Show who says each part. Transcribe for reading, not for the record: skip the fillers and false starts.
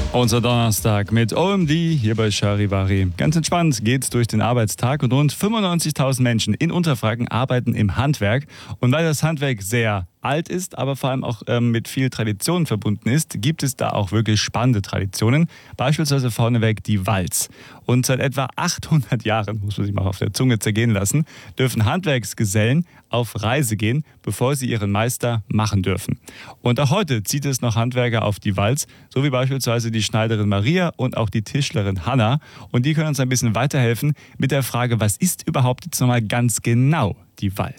Speaker 1: Unser Donnerstag mit OMD hier bei Charivari. Ganz entspannt geht's durch den Arbeitstag und rund 95.000 Menschen in Unterfranken arbeiten im Handwerk. Und weil das Handwerk sehr alt ist, aber vor allem auch mit viel Tradition verbunden ist, gibt es da auch wirklich spannende Traditionen. Beispielsweise vorneweg die Walz. Und seit etwa 800 Jahren, muss man sich mal auf der Zunge zergehen lassen, dürfen Handwerksgesellen auf Reise gehen, bevor sie ihren Meister machen dürfen. Und auch heute zieht es noch Handwerker auf die Walz, so wie beispielsweise die Schneiderin Maria und auch die Tischlerin Hanna. Und die können uns ein bisschen weiterhelfen mit der Frage, was ist überhaupt jetzt nochmal ganz genau die Walz?